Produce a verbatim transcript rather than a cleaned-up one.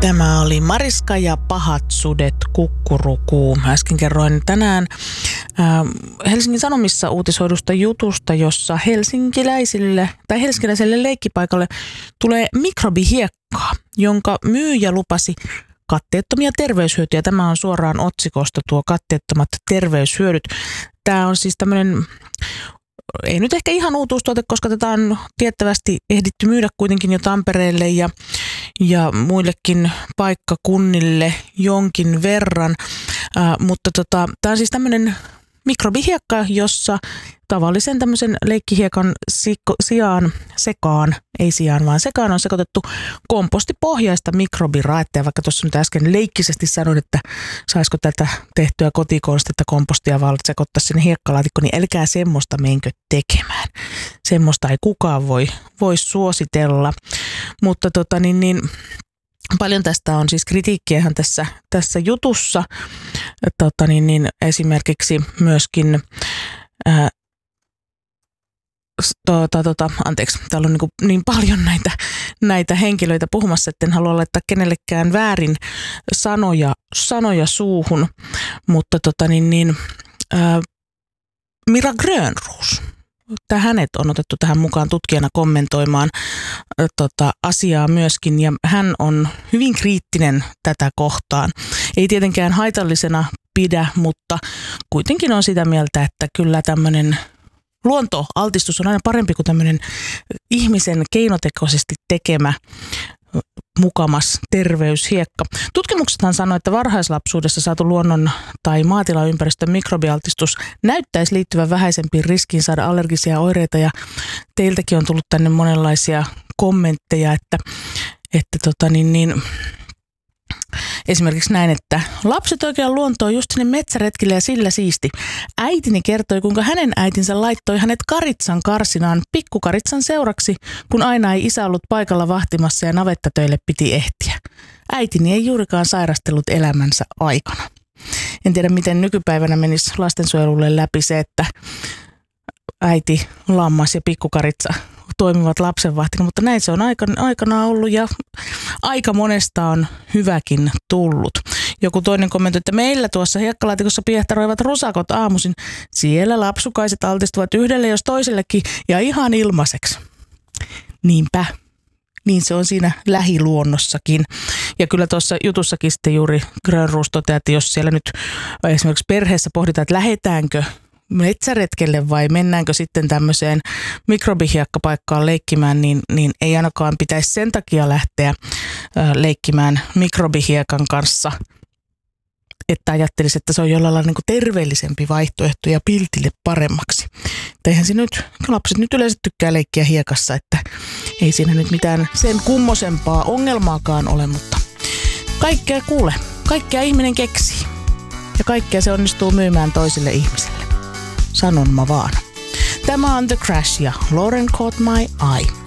Tämä oli Mariska ja pahat sudet kukkurukuu. Äsken kerroin tänään äh, Helsingin Sanomissa uutisoidusta jutusta, jossa helsinkiläisille tai helsinkiläiselle leikkipaikalle tulee mikrobihiekkaa, jonka myyjä lupasi katteettomia terveyshyötyjä. Tämä on suoraan otsikosta tuo katteettomat terveyshyödyt. Tämä on siis tämmöinen, ei nyt ehkä ihan uutuustuote, koska tätä on tiettävästi ehditty myydä kuitenkin jo Tampereelle ja, ja muillekin paikkakunnille jonkin verran. Äh, mutta tota, tämä on siis tämmöinen mikrobihiekka, jossa tavallisen tämmöisen leikkihiekan sijaan, sekaan, ei sijaan vaan sekaan on sekoitettu kompostipohjaista mikrobiraettia, vaikka tuossa nyt äsken leikkisesti sanoin, että saisiko tätä tehtyä kotikonstetta kompostia vaan sekoittaa sinne hiekkalaatikkoon, niin älkää semmoista menkö tekemään. Semmoista ei kukaan voi, voi suositella, mutta tota niin, niin paljon tästä on siis kritiikkiähän tässä, tässä jutussa. Tota niin, niin esimerkiksi myöskin ää, Tota, tota, anteeksi, täällä on niin, kuin niin paljon näitä, näitä henkilöitä puhumassa, että en halua laittaa kenellekään väärin sanoja, sanoja suuhun, mutta tota, niin, niin, ää, Mira Grönroos, tämä hänet on otettu tähän mukaan tutkijana kommentoimaan ä, tota, asiaa myöskin, ja hän on hyvin kriittinen tätä kohtaan. Ei tietenkään haitallisena pidä, mutta kuitenkin on sitä mieltä, että kyllä tämmöinen luontoaltistus on aina parempi kuin tämmöinen ihmisen keinotekoisesti tekemä mukamas terveyshiekka. Tutkimuksethan sanoo, että varhaislapsuudessa saatu luonnon tai maatilaympäristön mikrobialtistus näyttäisi liittyvän vähäisempiin riskiin saada allergisia oireita, ja teiltäkin on tullut tänne monenlaisia kommentteja, että, että tota niin, niin esimerkiksi näin, että lapset oikein luontoon just sinne metsäretkille ja sillä siisti. Äitini kertoi, kuinka hänen äitinsä laittoi hänet karitsan karsinaan pikkukaritsan seuraksi, kun aina ei isä ollut paikalla vahtimassa ja navettatöille piti ehtiä. Äitini ei juurikaan sairastellut elämänsä aikana. En tiedä, miten nykypäivänä menisi lastensuojelulle läpi se, että äiti, lammas ja pikkukaritsa toimivat lapsenvahtina, mutta näin se on aikanaan ollut ja aika monesta on hyväkin tullut. Joku toinen kommentoi, että meillä tuossa hiekkalaatikossa piehtaroivat rusakot aamuisin. Siellä lapsukaiset altistuvat yhdelle jos toisellekin ja ihan ilmaiseksi. Niinpä. Niin se on siinä lähiluonnossakin. Ja kyllä tuossa jutussakin sitten juuri Grönroos toteaa, että jos siellä nyt esimerkiksi perheessä pohditaan, että lähdetäänkö metsäretkelle vai mennäänkö sitten tämmöiseen mikrobihiekkapaikkaan leikkimään, niin, niin ei ainakaan pitäisi sen takia lähteä äh, leikkimään mikrobihiekan kanssa, että ajattelisi, että se on jollain lailla niin kuin terveellisempi vaihtoehto ja piltille paremmaksi. Eihän siinä nyt, lapset nyt yleensä tykkää leikkiä hiekassa, että ei siinä nyt mitään sen kummosempaa ongelmaakaan ole, mutta kaikkea kuule, kaikkea ihminen keksii ja kaikkea se onnistuu myymään toisille ihmisille. Sanon mä vaan. Tämä on The Crash ja Lauren Caught My Eye.